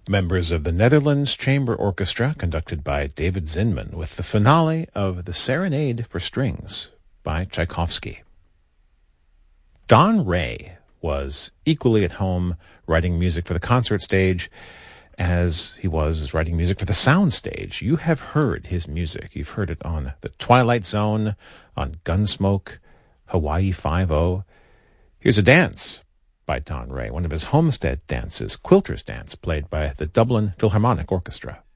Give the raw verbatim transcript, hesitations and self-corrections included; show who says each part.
Speaker 1: Members of the Netherlands Chamber Orchestra, conducted by David Zinman, with the finale of The Serenade for Strings by Tchaikovsky. Don Ray was equally at home writing music for the concert stage as he was writing music for the sound stage. You have heard his music. You've heard it on The Twilight Zone, on Gunsmoke, Hawaii Five-O. Here's a dance by Don Ray, one of his homestead dances, Quilter's Dance, played by the Dublin Philharmonic Orchestra.